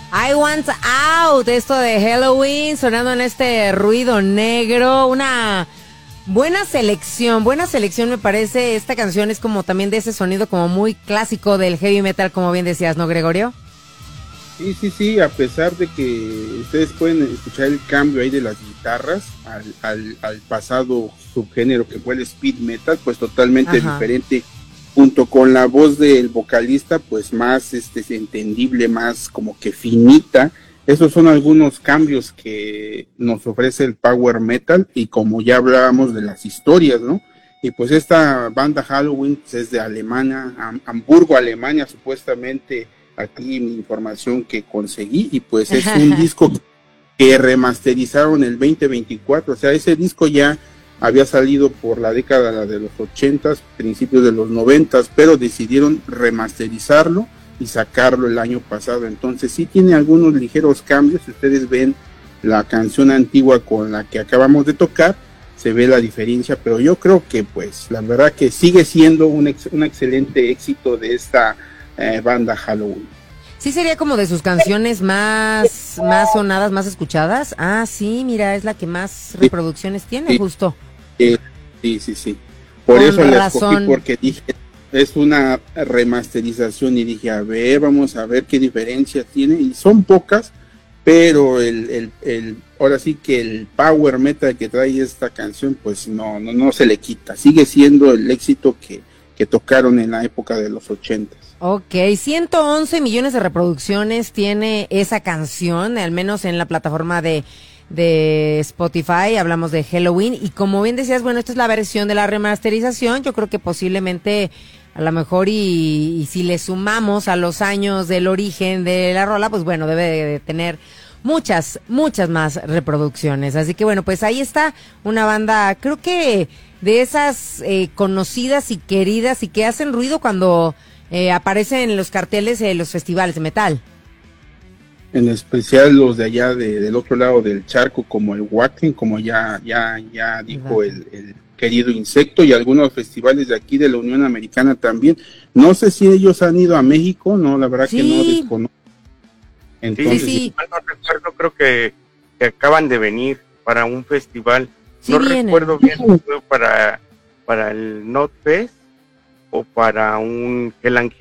I Want Out, esto de Halloween, sonando en este ruido negro, una buena selección me parece. Esta canción es como también de ese sonido como muy clásico del heavy metal, como bien decías, ¿no, Gregorio? Sí, a pesar de que ustedes pueden escuchar el cambio ahí de las guitarras al pasado subgénero que fue el speed metal, pues totalmente diferente, junto con la voz del vocalista, pues más entendible, más como que finita. Esos son algunos cambios que nos ofrece el power metal, y como ya hablábamos de las historias, ¿no? Y pues esta banda Halloween pues es de Alemania, Hamburgo, Alemania, supuestamente. Aquí mi información que conseguí, y pues es un disco que remasterizaron el 2024, o sea, ese disco ya había salido por la década de los 80s, principios de los 90s, pero decidieron remasterizarlo y sacarlo el año pasado. Entonces sí tiene algunos ligeros cambios. Si ustedes ven la canción antigua con la que acabamos de tocar, se ve la diferencia, pero yo creo que pues la verdad que sigue siendo un excelente éxito de esta banda Halloween. Sí, sería como de sus canciones más sonadas, más escuchadas. Ah, sí, mira, es la que más reproducciones tiene, justo. Sí. Por eso la escogí, porque dije, es una remasterización, y dije, a ver, vamos a ver qué diferencias tiene, y son pocas, pero ahora sí que el power metal que trae esta canción, pues no se le quita, sigue siendo el éxito que tocaron en la época de los 80s. Ok, 111 millones de reproducciones tiene esa canción, al menos en la plataforma de Spotify. Hablamos de Halloween, y como bien decías, bueno, esta es la versión de la remasterización. Yo creo que posiblemente, a lo mejor, y si le sumamos a los años del origen de la rola, pues bueno, debe de tener muchas más reproducciones. Así que bueno, pues ahí está una banda, creo que de esas conocidas y queridas, y que hacen ruido cuando aparecen en los carteles de los festivales de metal. En especial los de allá del otro lado del charco, como el Wacken, como ya dijo el querido Insecto, y algunos festivales de aquí de la Unión Americana también. No sé si ellos han ido a México, no, la verdad que no desconozco. Entonces, sí. No recuerdo, creo que acaban de venir para un festival. Sí, no recuerdo bien, fue para el Not Fest o para un Hell and